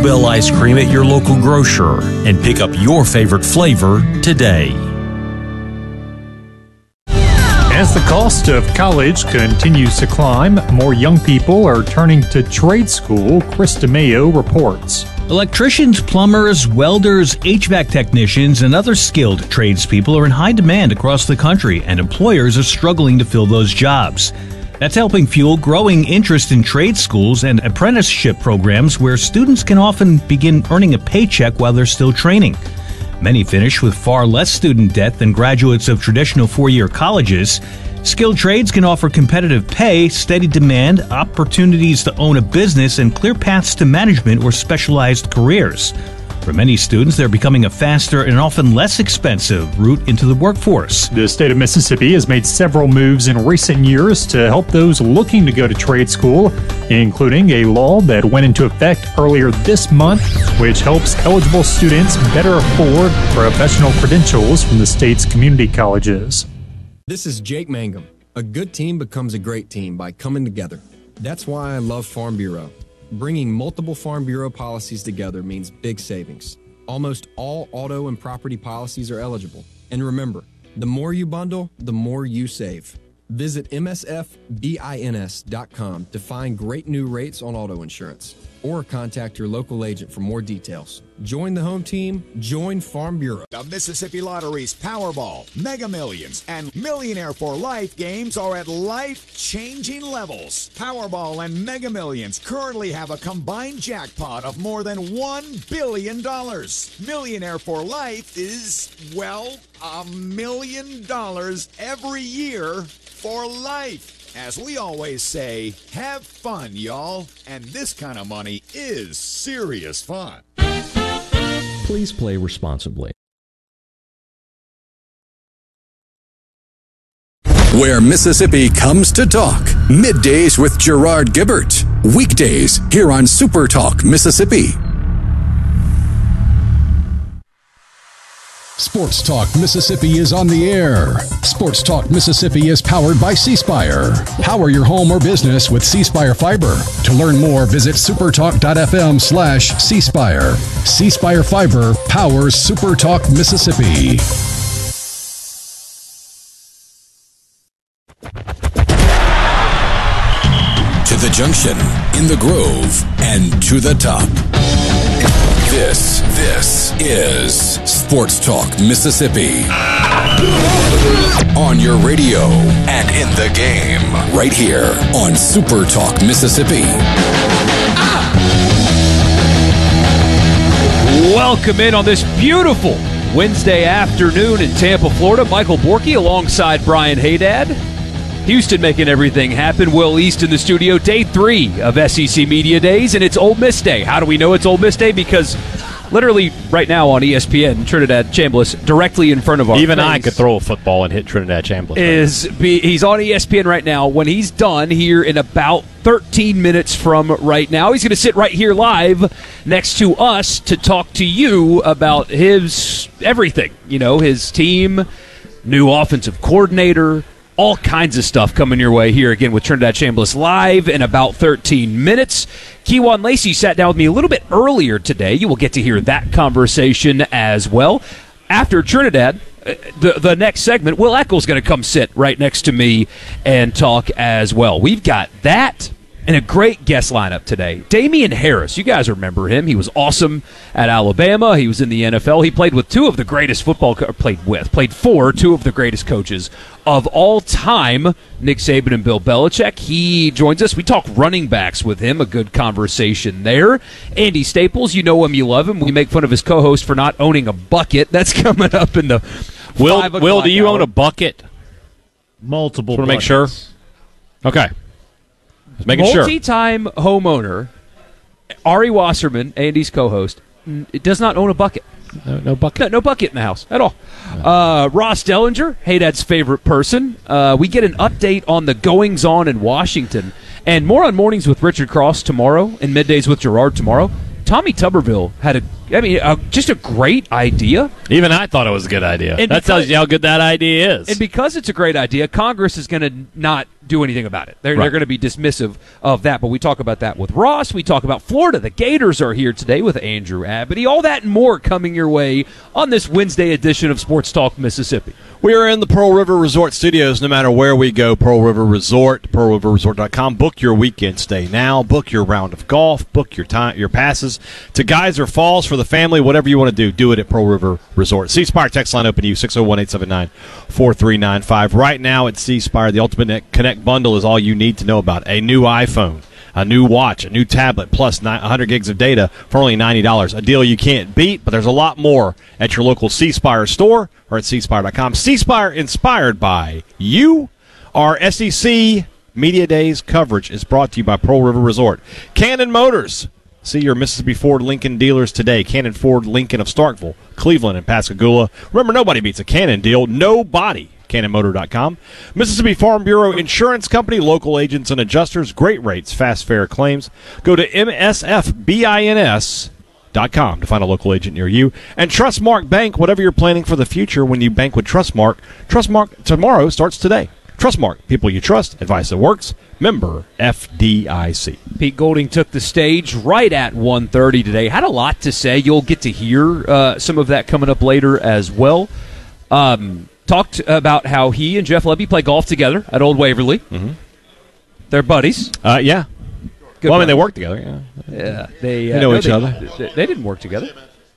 Bell ice cream at your local grocer and pick up your favorite flavor today. As the cost of college continues to climb, more young people are turning to trade school, Chris DeMayo reports. Electricians, plumbers, welders, HVAC technicians, and other skilled tradespeople are in high demand across the country, and employers are struggling to fill those jobs. That's helping fuel growing interest in trade schools and apprenticeship programs where students can often begin earning a paycheck while they're still training. Many finish with far less student debt than graduates of traditional four-year colleges. Skilled trades can offer competitive pay, steady demand, opportunities to own a business, and clear paths to management or specialized careers. For many students, they're becoming a faster and often less expensive route into the workforce. The state of Mississippi has made several moves in recent years to help those looking to go to trade school, including a law that went into effect earlier this month, which helps eligible students better afford professional credentials from the state's community colleges. This is Jake Mangum. A good team becomes a great team by coming together. That's why I love Farm Bureau. Bringing multiple Farm Bureau policies together means big savings. Almost all auto and property policies are eligible. And remember, the more you bundle, the more you save. Visit msfbins.com to find great new rates on auto insurance, or contact your local agent for more details. Join the home team, join Farm Bureau. The Mississippi Lottery's Powerball, Mega Millions, and Millionaire for Life games are at life-changing levels. Powerball and Mega Millions currently have a combined jackpot of more than $1 billion. Millionaire for Life is, well, $1 million every year for life. As we always say, have fun, y'all. And this kind of money is serious fun. Please play responsibly. Where Mississippi comes to talk. Middays with Gerard Gibbert. Weekdays here on Super Talk Mississippi. Sports Talk Mississippi is on the air. Sports Talk Mississippi is powered by C Spire. Power your home or business with C Spire Fiber. To learn more, visit supertalk.fm/C Spire. C Spire Fiber powers Super Talk Mississippi. To the junction, in the Grove, and to the top. This is Sports Talk Mississippi. On your radio and in the game. Right here on Super Talk Mississippi. Welcome in on this beautiful Wednesday afternoon in Tampa, Florida. Michael Borky alongside Brian Haydad. Houston making everything happen. Will East in the studio. Day 3 of SEC Media Days, and it's Ole Miss Day. How do we know it's Ole Miss Day? Because literally right now on ESPN, Trinidad Chambliss, directly in front of our Even face, I could throw a football and hit Trinidad Chambliss. He's on ESPN right now. When he's done here in about 13 minutes from right now, he's going to sit right here live next to us to talk to you about his everything. You know, his team, new offensive coordinator, all kinds of stuff coming your way here again with Trinidad Chambliss live in about 13 minutes. Kewan Lacey sat down with me a little bit earlier today. You will get to hear that conversation as well. After Trinidad, the next segment, Will Eccles going to come sit right next to me and talk as well. We've got that and a great guest lineup today. Damian Harris, you guys remember him. He was awesome at Alabama. He was in the NFL. He played with two of the greatest played for two of the greatest coaches of all time, Nick Saban and Bill Belichick. He joins us. We talk running backs with him, a good conversation there. Andy Staples, you know him, you love him. We make fun of his co-host for not owning a bucket. That's coming up in the 5 o'clock Will, do you hour. own a bucket? Multiple Want to make sure? Okay. Just making sure. Multi-time homeowner, Ari Wasserman, Andy's co-host, does not own a bucket. No bucket. No bucket in the house at all. Ross Dellinger, Haydad's favorite person. We get an update on the goings-on in Washington. And more on Mornings with Richard Cross tomorrow and Middays with Gerard tomorrow. Tommy Tuberville had a just a great idea. Even I thought it was a good idea. And that tells you how good that idea is. And because it's a great idea, Congress is going to not do anything about it. They're going to be dismissive of that. But we talk about that with Ross. We talk about Florida. The Gators are here today with Andrew Abity. All that and more coming your way on this Wednesday edition of Sports Talk Mississippi. We are in the Pearl River Resort Studios. No matter where we go, Pearl River Resort, pearlriverresort.com. Book your weekend stay now. Book your round of golf. Book your passes to Geyser Falls for the family. Whatever you want to do it at Pearl River Resort. C Spire text line open to you, 601-879-4395. Right now at C Spire, the Ultimate Connect bundle is all you need to know about. A new iPhone, a new watch, a new tablet, plus 100 gigs of data for only $90. A deal you can't beat, but there's a lot more at your local C Spire store or at cspire.com. C Spire, inspired by you. Our SEC Media Days coverage is brought to you by Pearl River Resort. Cannon Motors. See your Mississippi Ford Lincoln dealers today. Cannon Ford Lincoln of Starkville, Cleveland, and Pascagoula. Remember, nobody beats a Cannon deal. Nobody. CannonMotor.com. Mississippi Farm Bureau Insurance Company, local agents and adjusters, great rates, fast, fair claims. Go to MSFBINS.com to find a local agent near you. And Trustmark Bank, whatever you're planning for the future when you bank with Trustmark, Trustmark tomorrow starts today. Trustmark, people you trust, advice that works. Member FDIC. Pete Golding took the stage right at 1:30 today. Had a lot to say. You'll get to hear some of that coming up later as well. Talked about how he and Jeff Lebby play golf together at Old Waverly. Mm-hmm. They're buddies. Yeah. Good well, I mean, they work together. Yeah. They know each other. They didn't work together.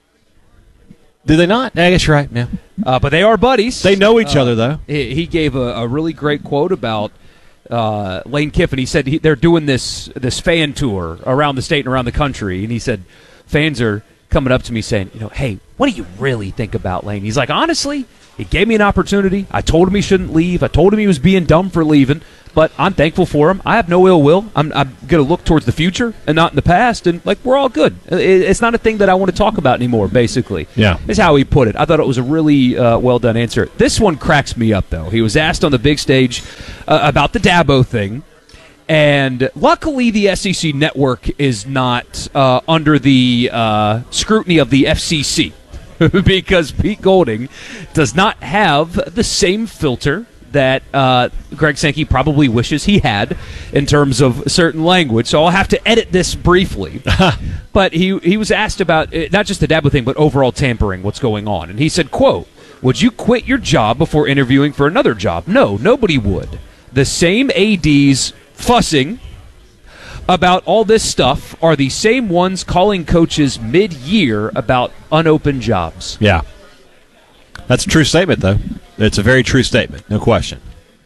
Did they not? I guess you're right, yeah. But they are buddies. They know each other, though. He gave a really great quote about Lane Kiffin. He said they're doing this fan tour around the state and around the country, and he said fans are coming up to me saying, hey, what do you really think about Lane? He's like, honestly, he gave me an opportunity. I told him he shouldn't leave. I told him he was being dumb for leaving, but I'm thankful for him. I have no ill will. I'm going to look towards the future and not in the past, and we're all good. It's not a thing that I want to talk about anymore, basically. Yeah. Is how he put it. I thought it was a really well-done answer. This one cracks me up, though. He was asked on the big stage about the Dabo thing, and luckily the SEC network is not under the scrutiny of the FCC. Because Pete Golding does not have the same filter that Greg Sankey probably wishes he had in terms of certain language. So I'll have to edit this briefly. But he was asked about not just the Dabo thing, but overall tampering, what's going on. And he said, quote, would you quit your job before interviewing for another job? No, nobody would. The same ADs fussing about all this stuff are the same ones calling coaches mid-year about unopened jobs. Yeah. That's a true statement, though. It's a very true statement, no question.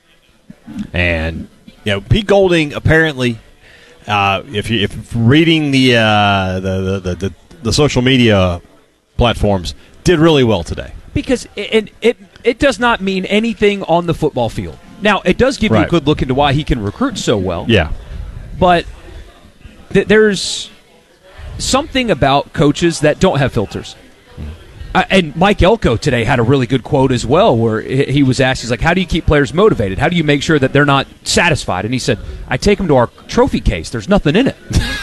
And, Pete Golding apparently, if reading the social media platforms, did really well today. Because it does not mean anything on the football field. Now, it does give you a good look into why he can recruit so well. Yeah. But there's something about coaches that don't have filters. And Mike Elko today had a really good quote as well where he was asked, he's like, how do you keep players motivated? How do you make sure that they're not satisfied? And he said, I take them to our trophy case. There's nothing in it.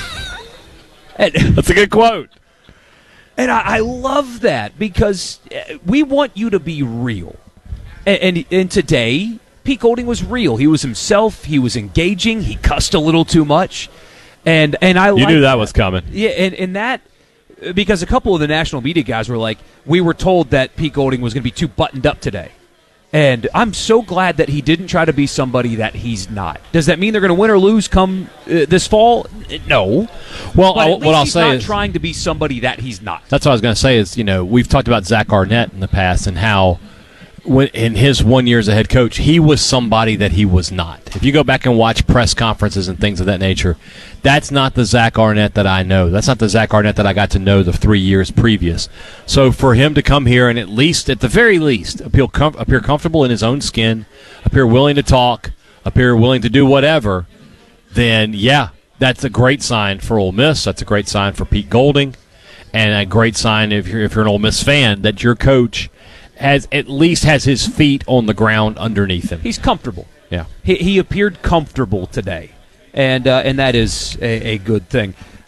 That's a good quote. And I love that because we want you to be real. And today, Pete Golding was real. He was himself. He was engaging. He cussed a little too much. And I you knew that was coming. Yeah, and that because a couple of the national media guys were like, we were told that Pete Golding was going to be too buttoned up today. And I'm so glad that he didn't try to be somebody that he's not. Does that mean they're going to win or lose come this fall? No. Well, what I'll say is trying to be somebody that he's not. That's what I was going to say is, we've talked about Zach Arnett in the past and how in his 1 year as a head coach, he was somebody that he was not. If you go back and watch press conferences and things of that nature, that's not the Zach Arnett that I know. That's not the Zach Arnett that I got to know the 3 years previous. So for him to come here and at the very least, appear comfortable in his own skin, appear willing to talk, appear willing to do whatever, then yeah, that's a great sign for Ole Miss. That's a great sign for Pete Golding, and a great sign if you're an Ole Miss fan that your coach has his feet on the ground underneath him. He's comfortable. Yeah, he appeared comfortable today, and that is a good thing.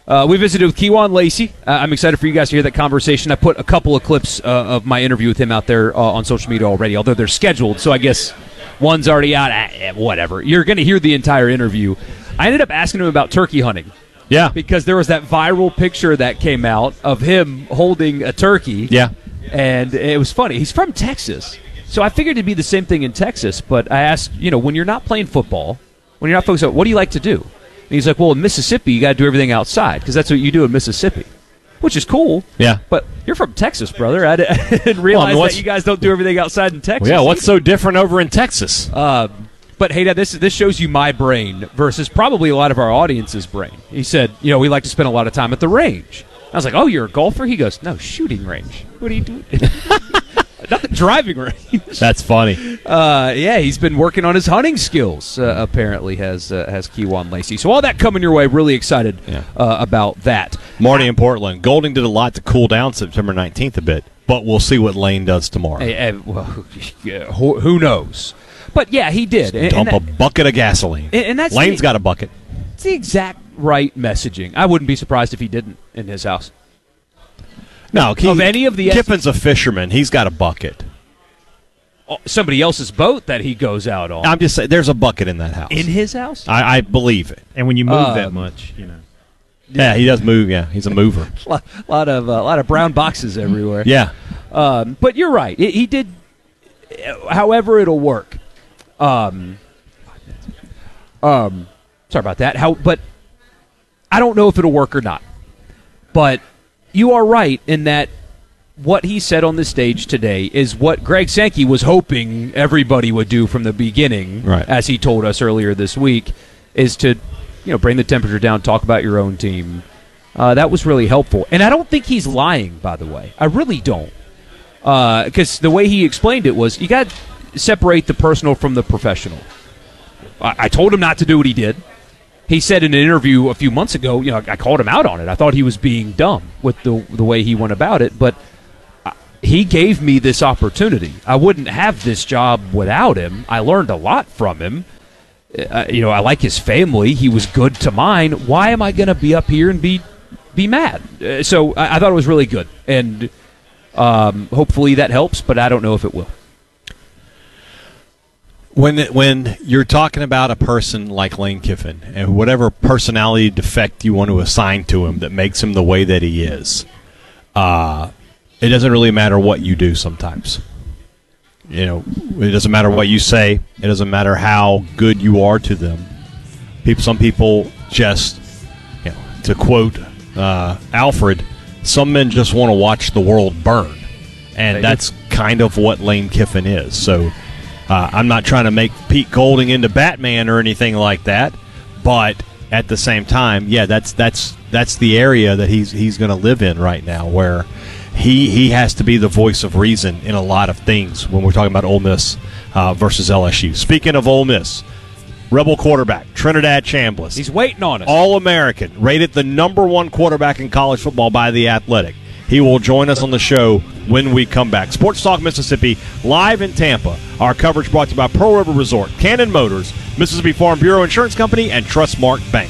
We visited with Kewan Lacey. I'm excited for you guys to hear that conversation. I put a couple of clips of my interview with him out there on social media already, although they're scheduled, so I guess one's already out. Whatever. You're going to hear the entire interview. I ended up asking him about turkey hunting. Yeah. Because there was that viral picture that came out of him holding a turkey. Yeah. And it was funny. He's from Texas. So I figured it'd be the same thing in Texas, but I asked, when you're not playing football, when you're not focused on, what do you like to do? And he's like, well, in Mississippi, you got to do everything outside because that's what you do in Mississippi, which is cool. Yeah. But you're from Texas, brother. I didn't realize that you guys don't do everything outside in Texas. Well, yeah, what's so different over in Texas? But, hey, Dad, this shows you my brain versus probably a lot of our audience's brain. He said, we like to spend a lot of time at the range. I was like, oh, you're a golfer? He goes, no, shooting range. What are you doing? Not the driving range. That's funny. Yeah, he's been working on his hunting skills, apparently, has Kewan Lacey. So all that coming your way, really excited about that. Marty in Portland. Golding did a lot to cool down September 19th a bit, but we'll see what Lane does tomorrow. Well, who knows? But, yeah, he did. Dump a bucket of gasoline. And that's Lane's got a bucket. It's the exact right messaging. I wouldn't be surprised if he didn't in his house. No, of any of the Kiffin's a fisherman. He's got a bucket. Somebody else's boat that he goes out on. I'm just saying, there's a bucket in that house. In his house? I believe it. And when you move that much, Yeah, he does move. Yeah, he's a mover. a lot of brown boxes everywhere. Yeah. But you're right. He did. However, it'll work. Sorry about that. But I don't know if it'll work or not. But you are right in that what he said on the stage today is what Greg Sankey was hoping everybody would do from the beginning, right, as he told us earlier this week, is to bring the temperature down, talk about your own team. That was really helpful. And I don't think he's lying, by the way. I really don't. Because the way he explained it was, you got to separate the personal from the professional. I told him not to do what he did. He said in an interview a few months ago, I called him out on it. I thought he was being dumb with the way he went about it, but he gave me this opportunity. I wouldn't have this job without him. I learned a lot from him. I like his family. He was good to mine. Why am I going to be up here and be mad? So I thought it was really good, and hopefully that helps, but I don't know if it will. When you're talking about a person like Lane Kiffin and whatever personality defect you want to assign to him that makes him the way that he is, it doesn't really matter what you do sometimes. It doesn't matter what you say. It doesn't matter how good you are to them. Some people just, to quote Alfred, some men just want to watch the world burn. And that's kind of what Lane Kiffin is. So I'm not trying to make Pete Golding into Batman or anything like that, but at the same time, yeah, that's the area that he's going to live in right now, where he has to be the voice of reason in a lot of things when we're talking about Ole Miss versus LSU. Speaking of Ole Miss, Rebel quarterback Trinidad Chambliss, he's waiting on us. All-American, rated the #1 quarterback in college football by The Athletic. He will join us on the show when we come back. Sports Talk Mississippi, live in Tampa. Our coverage brought to you by Pearl River Resort, Cannon Motors, Mississippi Farm Bureau Insurance Company, and Trustmark Bank.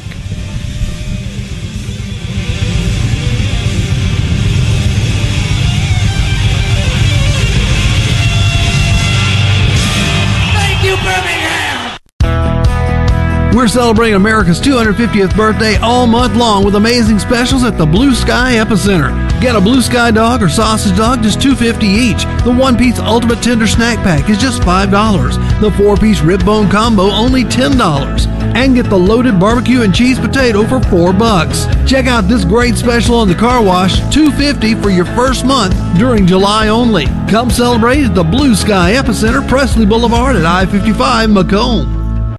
Thank you, Birmingham! We're celebrating America's 250th birthday all month long with amazing specials at the Blue Sky Epicenter. Get a Blue Sky dog or sausage dog, just $2.50 each. The one-piece Ultimate Tender Snack Pack is just $5. The 4-piece Rib Bone Combo, only $10. And get the loaded barbecue and cheese potato for $4. Check out this great special on the car wash, $2.50 for your first month during July only. Come celebrate at the Blue Sky Epicenter, Presley Boulevard at I-55, Macomb.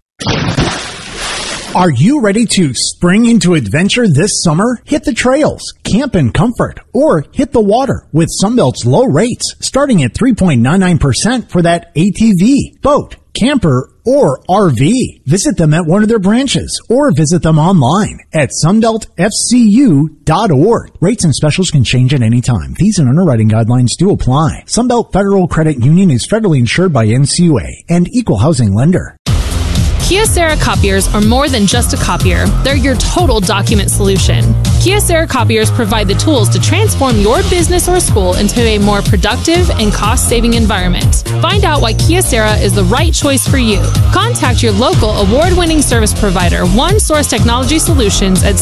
Are you ready to spring into adventure this summer? Hit the trails, camp in comfort, or hit the water with Sunbelt's low rates, starting at 3.99% for that ATV, boat, camper, or RV. Visit them at one of their branches or visit them online at sunbeltfcu.org. Rates and specials can change at any time. Fees and underwriting guidelines do apply. Sunbelt Federal Credit Union is federally insured by NCUA and equal housing lender. Kyocera copiers are more than just a copier. They're your total document solution. Kyocera copiers provide the tools to transform your business or school into a more productive and cost-saving environment. Find out why Kyocera is the right choice for you. Contact your local award-winning service provider, One Source Technology Solutions, at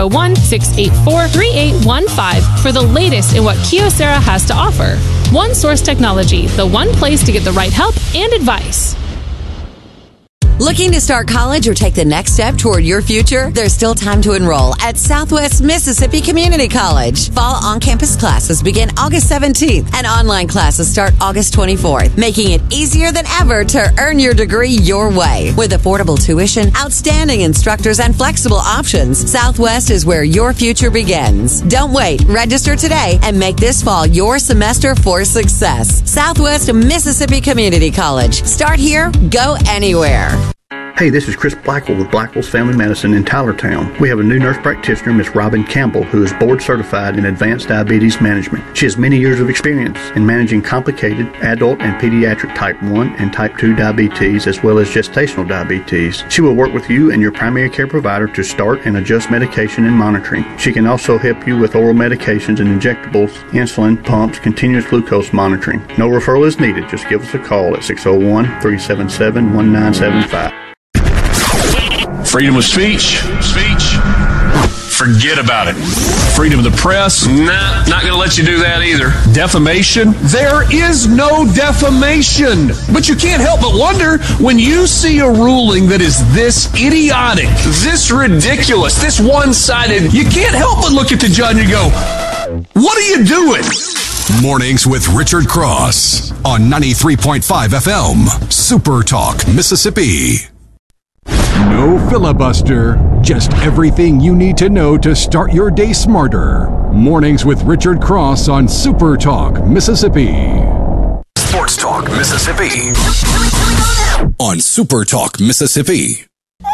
601-684-3815 for the latest in what Kyocera has to offer. One Source Technology, the one place to get the right help and advice. Looking to start college or take the next step toward your future? There's still time to enroll at Southwest Mississippi Community College. Fall on-campus classes begin August 17th and online classes start August 24th, making it easier than ever to earn your degree your way. With affordable tuition, outstanding instructors, and flexible options, Southwest is where your future begins. Don't wait. Register today and make this fall your semester for success. Southwest Mississippi Community College. Start here, go anywhere. Hey, this is Chris Blackwell with Blackwell's Family Medicine in Tylertown. We have a new nurse practitioner, Miss Robin Campbell, who is board certified in advanced diabetes management. She has many years of experience in managing complicated adult and pediatric type 1 and type 2 diabetes, as well as gestational diabetes. She will work with you and your primary care provider to start and adjust medication and monitoring. She can also help you with oral medications and injectables, insulin, pumps, continuous glucose monitoring. No referral is needed. Just give us a call at 601-377-1975. Freedom of speech? Forget about it. Freedom of the press? Nah, not going to let you do that either. Defamation? There is no defamation. But you can't help but wonder when you see a ruling that is this idiotic, this ridiculous, this one-sided, you can't help but look at the judge and go, what are you doing? Mornings with Richard Cross on 93.5 FM, Super Talk, Mississippi. No filibuster, just everything you need to know to start your day smarter. Mornings with Richard Cross on Super Talk, Mississippi. Sports Talk, Mississippi. On Super Talk, Mississippi.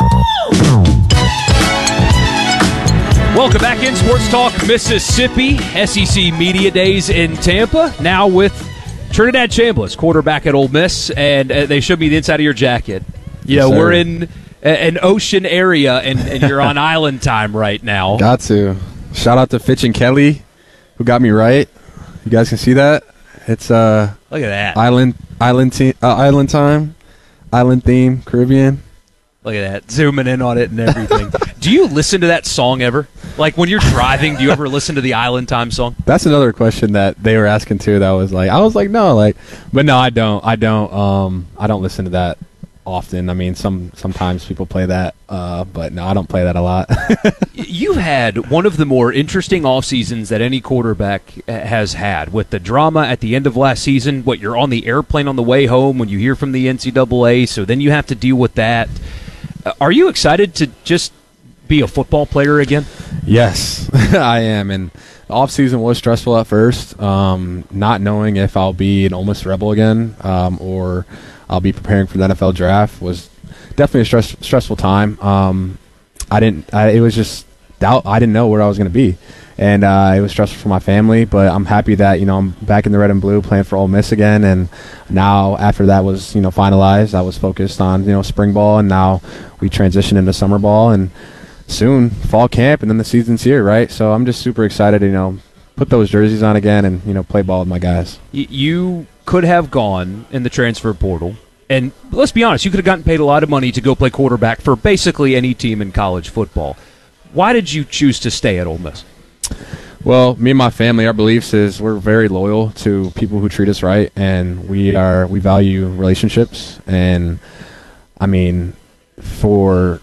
Welcome back in Sports Talk Mississippi. SEC Media Days in Tampa. Now with Trinidad Chambliss, quarterback at Ole Miss, and they showed me the inside of your jacket. You know, we're in an ocean area, and you're on island time right now. Got to. Shout out to Fitch and Kelly, who got me right. You guys can see that. It's look at that island time, island theme, Caribbean. Look at that, zooming in on it and everything. Do you listen to that song ever? Like when you're driving, do you ever listen to the Island Time song? That's another question that they were asking too. That was like, I was like, no, like, but no, I don't. I don't listen to that often. I mean, sometimes people play that, but no, I don't play that a lot. You've had one of the more interesting off seasons that any quarterback has had, with the drama at the end of last season. What, you're on the airplane on the way home when you hear from the NCAA, so then you have to deal with that. Are you excited to just be a football player again? Yes, I am. And the off season was stressful at first, not knowing if I'll be an Ole Miss Rebel again, or I'll be preparing for the NFL draft. Was definitely a stressful time. It was just doubt. I didn't know where I was going to be, and it was stressful for my family. But I'm happy that I'm back in the red and blue playing for Ole Miss again. And now after that was finalized, I was focused on spring ball, and now we transition into summer ball and soon fall camp, and then the season's here, right? So I'm just super excited to put those jerseys on again and play ball with my guys. You could have gone in the transfer portal, and let's be honest, you could have gotten paid a lot of money to go play quarterback for basically any team in college football. Why did you choose to stay at Ole Miss? Well, me and my family, our beliefs is we're very loyal to people who treat us right, and we value relationships. And I mean, for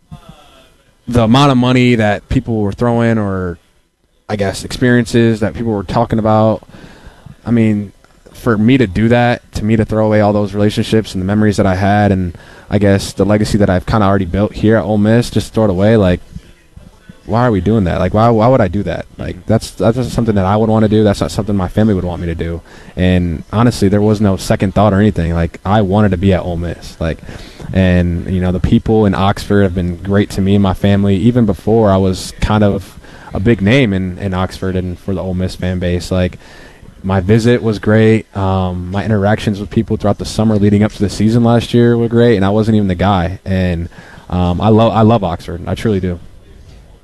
the amount of money that people were throwing, or I guess experiences that people were talking about, I mean, for me to do that, to me to throw away all those relationships and the memories that I had, and I guess the legacy that I've kind of already built here at Ole Miss, just throw it away, like, why are we doing that? Like, why would I do that? Like, that's not something that I would want to do. That's not something my family would want me to do. And honestly, there was no second thought or anything. Like, I wanted to be at Ole Miss. Like, and the people in Oxford have been great to me and my family. Even before I was kind of a big name in Oxford and for the Ole Miss fan base. Like, my visit was great. My interactions with people throughout the summer leading up to the season last year were great, and I wasn't even the guy. And I love Oxford. I truly do.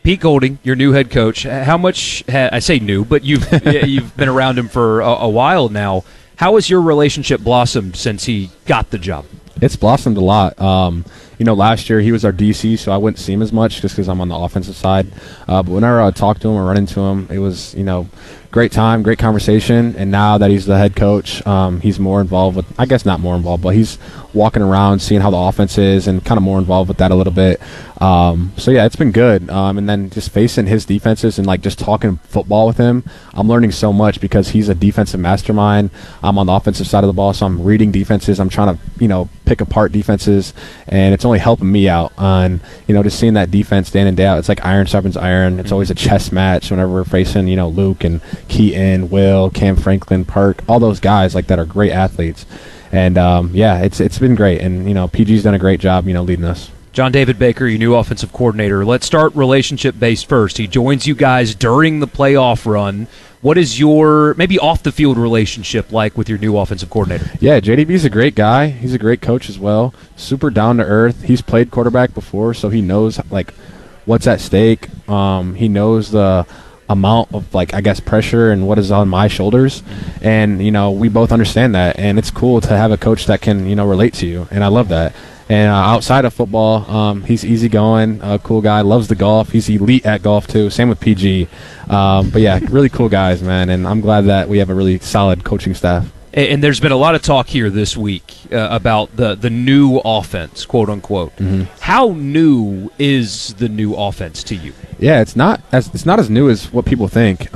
Pete Golding, your new head coach. How much? I say new, but you've been around him for a while now. How has your relationship blossomed since he got the job? It's blossomed a lot. Last year he was our DC, so I wouldn't see him as much just because I'm on the offensive side. But whenever I talk to him or run into him, it was, great time, great conversation. And now that he's the head coach, he's more involved with, I guess not more involved, but he's walking around, seeing how the offense is and kind of more involved with that a little bit. So yeah, it's been good. And then just facing his defenses and like just talking football with him, I'm learning so much because he's a defensive mastermind. I'm on the offensive side of the ball, so I'm reading defenses. I'm trying to, pick apart defenses, and it's only helping me out on, just seeing that defense day in and day out. It's like iron sharpens iron. It's always a chess match whenever we're facing, Luke and Keaton, Will, Cam Franklin, Park, all those guys like that are great athletes. And it's been great. And PG's done a great job, leading us. John David Baker, your new offensive coordinator. Let's start relationship-based first. He joins you guys during the playoff run. What is your maybe off-the-field relationship like with your new offensive coordinator? Yeah, JDB's a great guy. He's a great coach as well. Super down-to-earth. He's played quarterback before, so he knows what's at stake. He knows the amount of pressure and what is on my shoulders. And, we both understand that. And it's cool to have a coach that can, relate to you. And I love that. And outside of football, he's easygoing, cool guy, loves the golf. He's elite at golf, too. Same with PG. But, yeah, really cool guys, man. And I'm glad that we have a really solid coaching staff. And there's been a lot of talk here this week about the new offense, quote unquote. Mm-hmm. How new is the new offense to you? Yeah, it's not as new as what people think.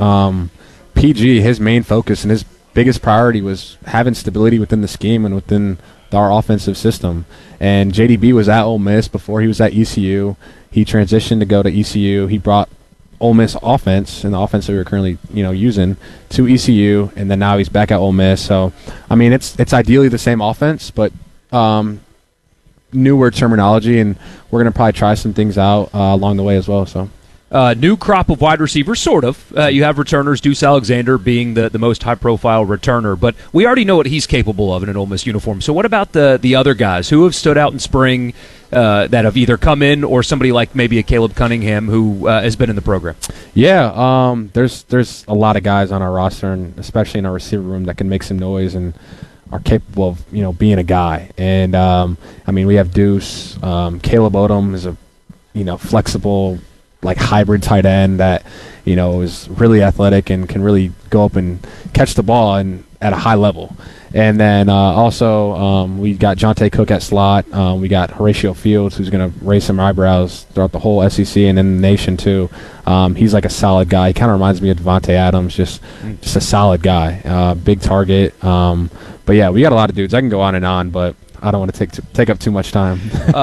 PG, his main focus and his biggest priority was having stability within the scheme and within our offensive system. And JDB was at Ole Miss before he was at ECU. He transitioned to go to ECU. He brought Ole Miss offense and the offense that we were currently, using to ECU, and then now he's back at Ole Miss. So, I mean, it's ideally the same offense, but newer terminology, and we're going to probably try some things out along the way as well. So. New crop of wide receivers, sort of. You have returners, Deuce Alexander being the most high-profile returner, but we already know what he's capable of in an Ole Miss uniform. So what about the other guys who have stood out in spring that have either come in or somebody like maybe a Caleb Cunningham who has been in the program? Yeah, there's a lot of guys on our roster, and especially in our receiver room, that can make some noise and are capable of being a guy. And, we have Deuce. Caleb Odom is a flexible hybrid tight end that is really athletic and can really go up and catch the ball and at a high level. And then also we got Jonte Cook at slot. We got Horatio Fields, who's going to raise some eyebrows throughout the whole SEC and in the nation too. He's like a solid guy. He kind of reminds me of Devontae Adams, just a solid guy, big target. But yeah, we got a lot of dudes. I can go on and on, but I don't want to take up too much time.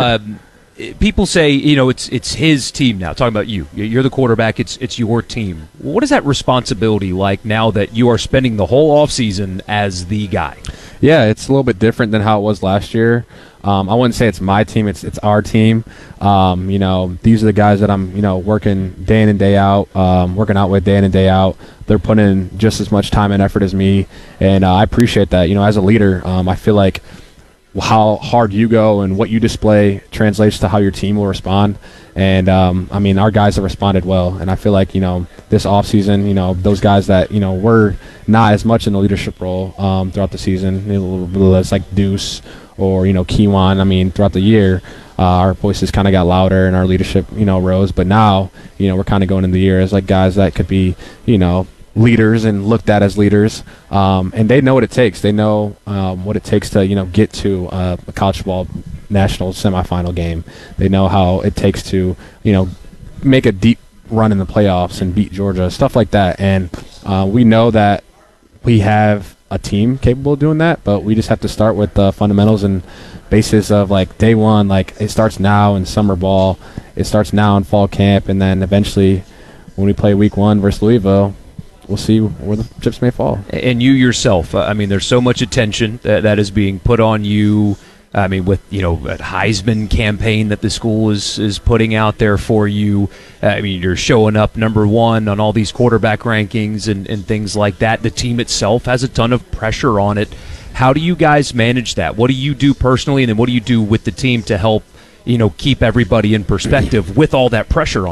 People say, it's his team now. Talking about you. You're the quarterback. It's your team. What is that responsibility like now that you are spending the whole offseason as the guy? Yeah, it's a little bit different than how it was last year. I wouldn't say it's my team. It's our team. These are the guys that I'm, working day in and day out, working out with day in and day out. They're putting in just as much time and effort as me, and I appreciate that. As a leader, I feel like how hard you go and what you display translates to how your team will respond. And, our guys have responded well. And I feel like, this offseason, those guys that, were not as much in the leadership role throughout the season, it's like Deuce or, Keewan, throughout the year, our voices kind of got louder and our leadership, rose. But now, we're kind of going into the year as like guys that could be, leaders and looked at as leaders, and they know what it takes. They know what it takes to get to a college football national semifinal game. They know how it takes to make a deep run in the playoffs and beat Georgia, stuff like that. And we know that we have a team capable of doing that, but we just have to start with the fundamentals and basis of day one. It starts now in summer ball, it starts now in fall camp, and then eventually when we play week 1 versus Louisville, we'll see where the chips may fall. And you yourself, there's so much attention that is being put on you. With a Heisman campaign that the school is putting out there for you. You're showing up number 1 on all these quarterback rankings and things like that. The team itself has a ton of pressure on it. How do you guys manage that? What do you do personally, and then what do you do with the team to help keep everybody in perspective with all that pressure on you?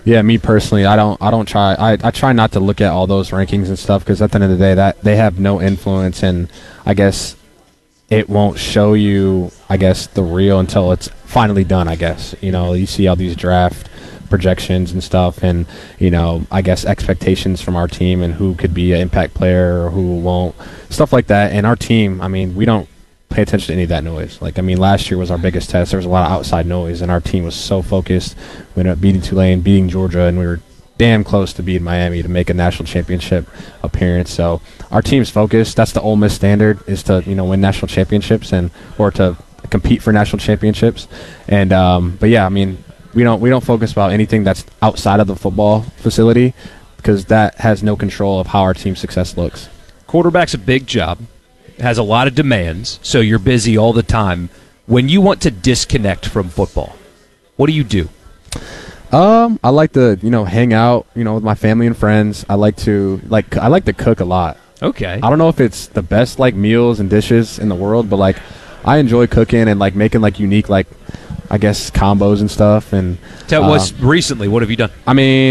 Yeah, me personally, I try not to look at all those rankings and stuff, because at the end of the day, that they have no influence, and I guess it won't show you, I guess, the real until it's finally done, I guess. You see all these draft projections and stuff, and, I guess expectations from our team and who could be an impact player or who won't, stuff like that. And our team, we don't pay attention to any of that noise. Last year was our biggest test. There was a lot of outside noise, and our team was so focused. We ended up beating Tulane, beating Georgia, and we were damn close to beating Miami to make a national championship appearance. So our team's focused. That's the Ole Miss standard, is to win national championships or to compete for national championships. And but yeah, we don't focus about anything that's outside of the football facility, because that has no control of how our team's success looks. Quarterback's a big job, has a lot of demands, so you're busy all the time. When you want to disconnect from football, what do you do? I like to, hang out, with my family and friends. I like to cook a lot. Okay. I don't know if it's the best meals and dishes in the world, but I enjoy cooking and making unique I guess combos and stuff. And tell us recently, what have you done?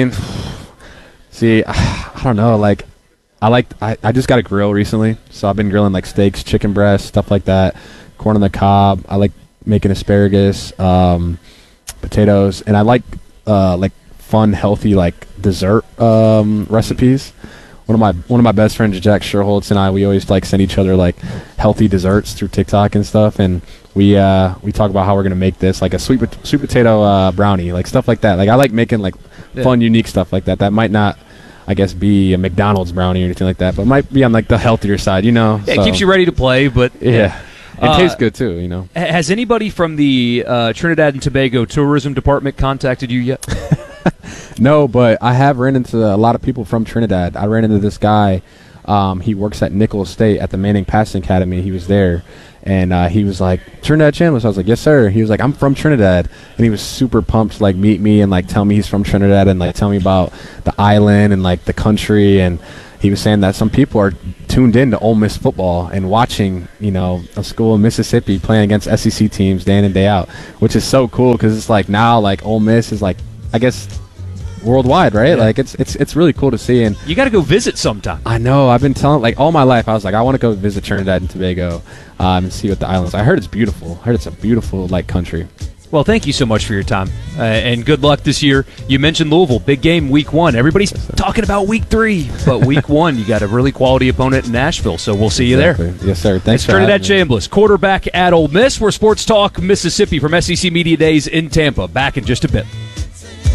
See, I don't know. I just got a grill recently, so I've been grilling steaks, chicken breasts, stuff like that, corn on the cob. I like making asparagus, potatoes, and I like fun, healthy dessert recipes. One of my best friends, Jack Sherholtz, and we always send each other healthy desserts through TikTok and stuff, and we talk about how we're gonna make this a sweet potato brownie, stuff like that. I like making fun, unique stuff like that. That might not, I guess, be a McDonald's brownie or anything like that, but it might be on the healthier side, Yeah, it keeps you ready to play, but yeah. It tastes good too, Has anybody from the Trinidad and Tobago tourism department contacted you yet? No, but I have ran into a lot of people from Trinidad. I ran into this guy. He works at Nichols State at the Manning Passing Academy. He was there, and he was like, Trinidad Chandler. So I was like, yes, sir. He was like, I'm from Trinidad. And he was super pumped to meet me and tell me he's from Trinidad and tell me about the island and the country. And he was saying that some people are tuned into Ole Miss football and watching, a school in Mississippi playing against SEC teams day in and day out, which is so cool, because it's now Ole Miss is I guess worldwide, right? Yeah. It's really cool to see, and you got to go visit sometime. I know. I've been telling all my life. I was I want to go visit Trinidad and Tobago and see what the islands. I heard it's beautiful. I heard it's a beautiful country. Well, thank you so much for your time, and good luck this year. You mentioned Louisville, big game, week 1. Everybody's talking about week 3, but week 1, you got a really quality opponent in Nashville, so we'll see you there. Yes, sir. Thanks for Trinidad Chambliss, quarterback at Ole Miss. We're Sports Talk Mississippi from SEC Media Days in Tampa. Back in just a bit.